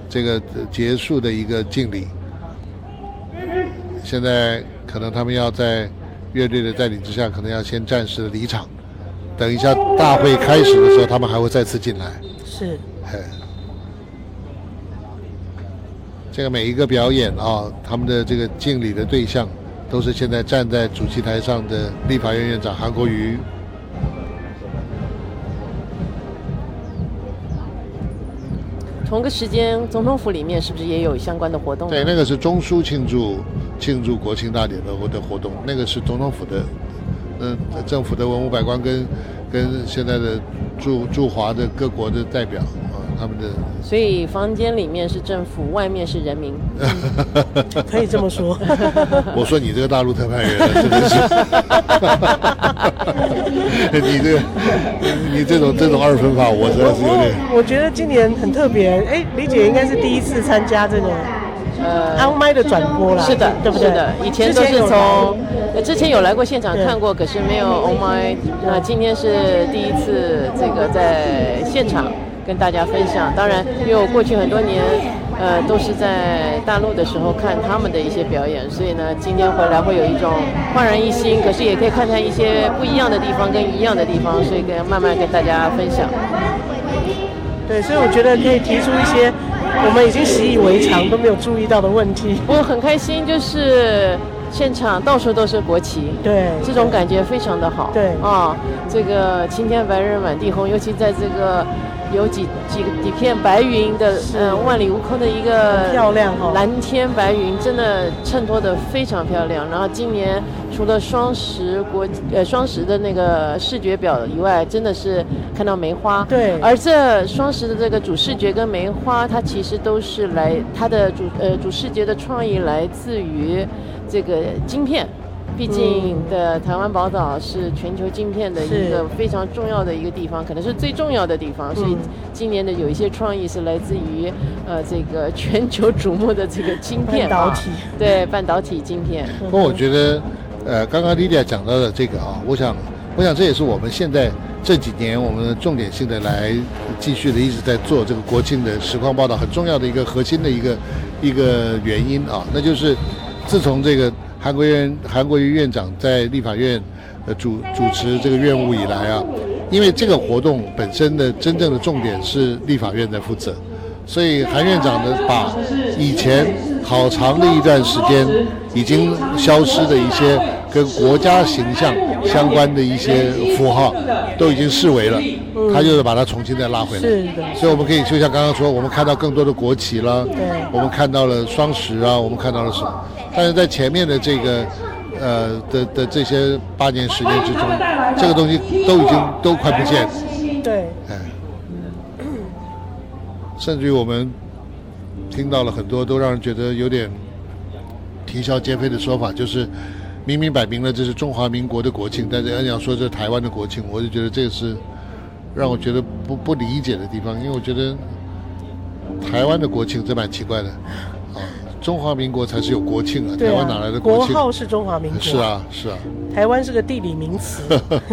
这个结束的一个敬礼。现在可能他们要在乐队的带领之下，可能要先暂时的离场，等一下大会开始的时候，他们还会再次进来。 是， 这个每一个表演啊，他们的这个敬礼的对象，都是现在站在主席台上的立法院院长韩国瑜。 同个时间，总统府里面是不是也有相关的活动？ 对，那个是中枢庆祝国庆大典的活动，那个是总统府的，政府的文武百官跟现在的驻华的各国的代表啊，他们的。 所以房间里面是政府，外面是人民， 可以这么说。 我说你这个大陆特派员，真的是，你这种二分法，我真的是有点。 我觉得今年很特别，李姐应该是第一次参加这个on麦的转播啦， 是的， 对不对？ 是的，以前都是从之前有来过现场看过，可是没有 on麦。那今天是第一次这个在现场跟大家分享。当然，因为我过去很多年都是在大陆的时候看他们的一些表演，所以呢，今天回来会有一种焕然一新，可是也可以看看一些不一样的地方跟一样的地方，所以慢慢跟大家分享。 对，所以我觉得可以提出一些我们已经习以为常都没有注意到的问题。 我很开心，就是现场到处都是国旗， 对， 这种感觉非常的好。 对啊，这个青天白日满地红，尤其在这个有几片白云的，万里无空的一个漂亮蓝天白云，真的衬托得非常漂亮。然后今年除了双十的那个视觉表以外，真的是看到梅花。 对， 而这双十的这个主视觉跟梅花，它其实都是它的主视觉的创意来自于这个晶片。毕竟的台湾宝岛是全球晶片的一个非常重要的一个地方，可能是最重要的地方，所以今年的有一些创意是来自于这个全球瞩目的这个晶片半导体， 对，半导体晶片。 不过我觉得刚刚莉莉亚讲到的这个啊，我想这也是我们现在这几年我们重点性的来继续的一直在做这个国庆的实况报道很重要的一个核心的一个原因啊，那就是自从这个韩国瑜院长在立法院主持这个院务以来啊，因为这个活动本身的真正的重点是立法院在负责，所以韩院长呢把以前好长的一段时间已经消失的一些跟国家形象相关的一些符号都已经视为了，他就是把它重新再拉回来。 是的， 所以我们可以就像刚刚说，我们看到更多的国旗了，我们看到了双十啊，我们看到了什么？但是在前面的这个的这些8年10年之中，这个东西都快不见了。 对， 甚至于我们听到了很多都让人觉得有点啼笑皆非的说法，就是明明摆明了这是中华民国的国庆，但是要说这是台湾的国庆，我就觉得这个是让我觉得不理解的地方，因为我觉得台湾的国庆这蛮奇怪的啊，中华民国才是有国庆啊，台湾哪来的国庆？ 国号是中华民国。 是啊， 台湾是个地理名词。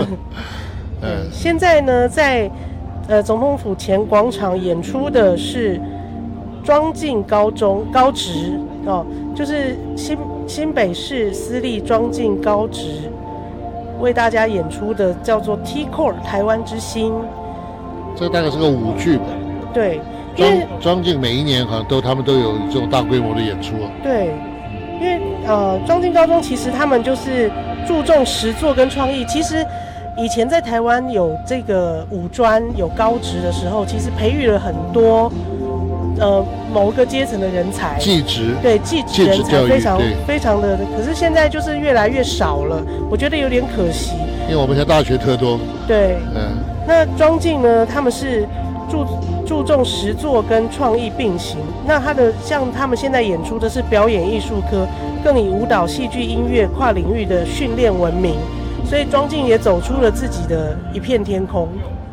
现在呢，在总统府前广场演出的是庄敬高职哦，就是新北市私立庄敬高职为大家演出的叫做 T-Core 台湾之星。 这大概是个舞剧吧？ 对， 庄敬每一年好像他们都有这种大规模的演出。 对，因为庄敬高中其实他们就是注重实作跟创意。其实以前在台湾有这个五专有高职的时候，其实培育了很多某个阶层的人才， 技职， 对，技职人才非常的，可是现在就是越来越少了，我觉得有点可惜。 因为我们现在大学特多。 对，那庄敬呢，他们是注重实作跟创意并行。那像他们现在演出的是表演艺术科，更以舞蹈、戏剧、音乐跨领域的训练闻名，所以庄敬也走出了自己的一片天空。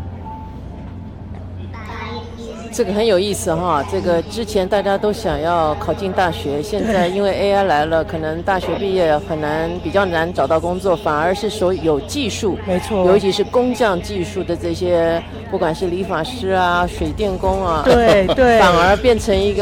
这个很有意思哈，这个之前大家都想要考进大学，现在因为 AI 来了，可能大学毕业比较难找到工作，反而是有技术， 没错， 尤其是工匠技术的这些，不管是理发师啊、水电工啊， 对， 反而变成一个